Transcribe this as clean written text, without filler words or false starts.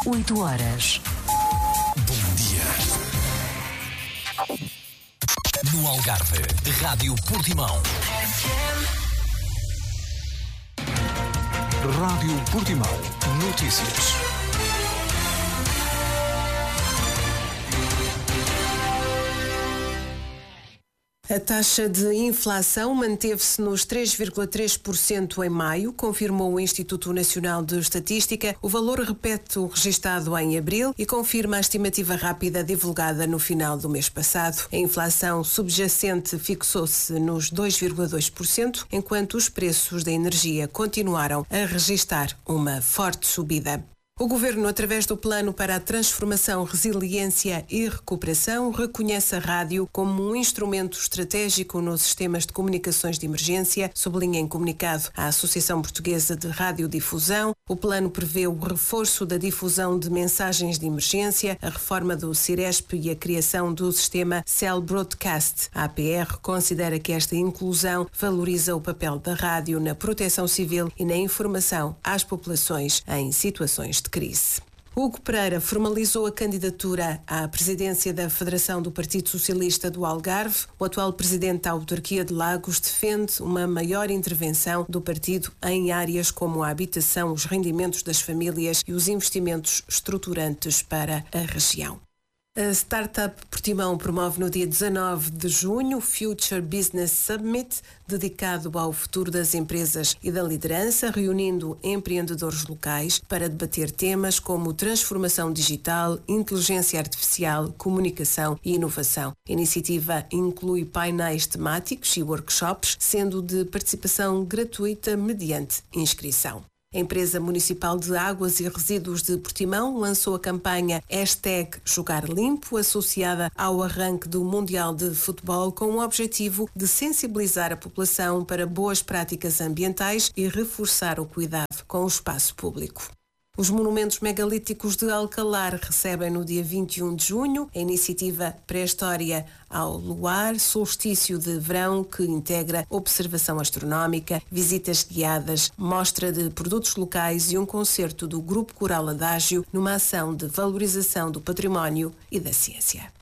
8 horas. Bom dia. No Algarve, Rádio Portimão. Rádio Portimão. Notícias. A taxa de inflação manteve-se nos 3,3% em maio, confirmou o Instituto Nacional de Estatística. O valor repete o registado em abril e confirma a estimativa rápida divulgada no final do mês passado. A inflação subjacente fixou-se nos 2,2%, enquanto os preços da energia continuaram a registrar uma forte subida. O Governo, através do Plano para a Transformação, Resiliência e Recuperação, reconhece a rádio como um instrumento estratégico nos sistemas de comunicações de emergência, sublinha em comunicado a Associação Portuguesa de Radiodifusão. O plano prevê o reforço da difusão de mensagens de emergência, a reforma do Ciresp e a criação do sistema Cell Broadcast. A APR considera que esta inclusão valoriza o papel da rádio na proteção civil e na informação às populações em situações de crise. Hugo Pereira formalizou a candidatura à presidência da Federação do Partido Socialista do Algarve. O atual presidente da autarquia de Lagos defende uma maior intervenção do partido em áreas como a habitação, os rendimentos das famílias e os investimentos estruturantes para a região. A Startup Portimão promove no dia 19 de junho o Future Business Summit, dedicado ao futuro das empresas e da liderança, reunindo empreendedores locais para debater temas como transformação digital, inteligência artificial, comunicação e inovação. A iniciativa inclui painéis temáticos e workshops, sendo de participação gratuita mediante inscrição. A Empresa Municipal de Águas e Resíduos de Portimão lançou a campanha #Jogar Limpo, associada ao arranque do Mundial de Futebol, com o objetivo de sensibilizar a população para boas práticas ambientais e reforçar o cuidado com o espaço público. Os monumentos megalíticos de Alcalar recebem no dia 21 de junho a iniciativa Pré-História ao Luar, solstício de verão, que integra observação astronómica, visitas guiadas, mostra de produtos locais e um concerto do Grupo Coral Adágio numa ação de valorização do património e da ciência.